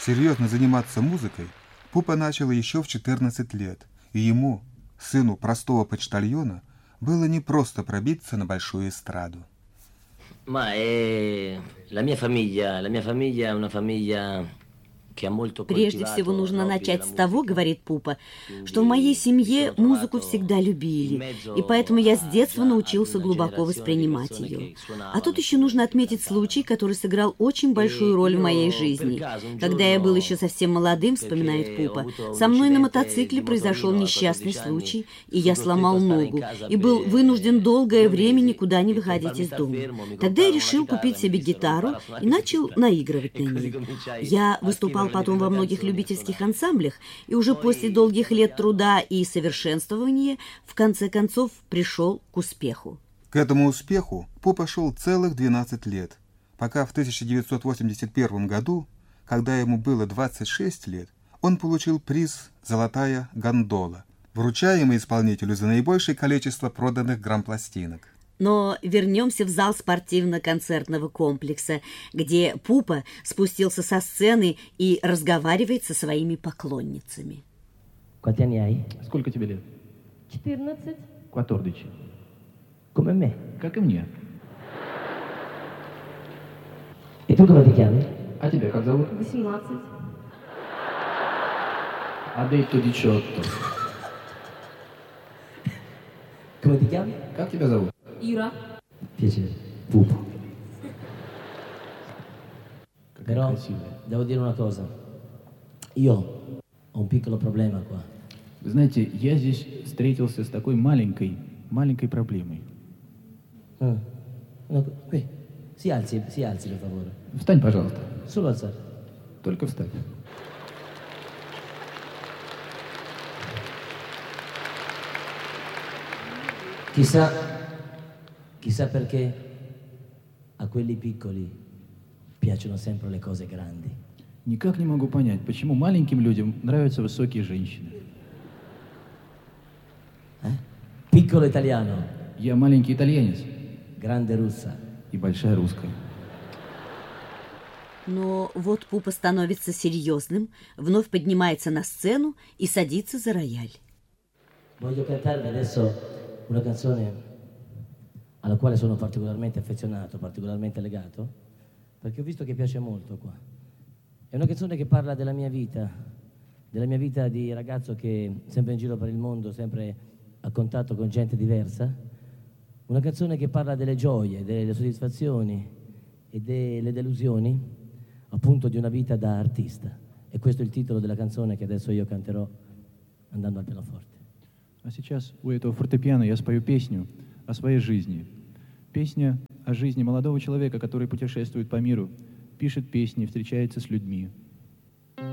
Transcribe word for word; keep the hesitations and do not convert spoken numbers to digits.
Серьезно заниматься музыкой Пупа начал еще в четырнадцать лет, и ему, сыну простого почтальона, было непросто пробиться на большую эстраду. Ma eh, la mia famiglia, la mia famiglia è una famiglia che ha molto coltivato. Прежде всего нужно начать с того, говорит Пупа, что в моей семье музыку всегда любили, и поэтому я с детства научился глубоко воспринимать ее. А тут еще нужно отметить случай, который сыграл очень большую роль в моей жизни. Когда я был еще совсем молодым, вспоминает Пупа, со мной на мотоцикле произошел несчастный случай, и я сломал ногу, и был вынужден долгое время никуда не выходить из дома. Тогда я решил купить себе гитару и начал наигрывать на ней. Я выступал потом во многих любительских ансамблях, и уже после долгих лет труда и совершенствования в конце концов пришел к успеху. К этому успеху Пупа шел целых двенадцать лет, пока в тысяча девятьсот восемьдесят первом году, когда ему было двадцать шесть лет, он получил приз «Золотая гондола», вручаемый исполнителю за наибольшее количество проданных грампластинок. Но вернемся в зал спортивно-концертного комплекса, где Пупа спустился со сцены и разговаривает со своими поклонницами. Сколько тебе лет? четырнадцать. quattordici. Come me. Как и мне. E tu come ti chiami? А тебя как зовут? восемнадцать. Ha detto diciotto. Come ti chiami? Как тебя зовут? Ира. Piacere. Pupo. Какая Però красивая. devo dire una cosa. Io ho un piccolo problema qua. Вы знаете, я здесь встретился с такой маленькой, маленькой проблемой. Ah. No, qui. Si alzi, si alzi per favore. Встань, пожалуйста. Solo alzare. Только встань. Chissà, chissà perché a quelli piccoli piacciono sempre le cose grandi. Никак не могу понять, почему маленьким людям нравятся высокие женщины. Eh? Piccolo italiano, Я маленький итальянец grande russa. и большая русская. Но вот Пупа становится серьезным, вновь поднимается на сцену и садится за рояль. Voglio cantarvi adesso una canzone alla quale sono particolarmente affezionato, particolarmente legato, perché ho visto che piace molto qua. È una canzone che parla della mia vita, della mia vita di ragazzo che sempre in giro per il mondo, sempre a contatto con gente diversa. Una canzone che parla delle gioie, delle soddisfazioni e delle delusioni, appunto di una vita da artista. E questo è il titolo della canzone che adesso io canterò andando al pianoforte. А сейчас у этого фортепиано я спою песню о своей жизни. Песня о жизни молодого человека, который путешествует по миру, пишет песни, встречается с людьми.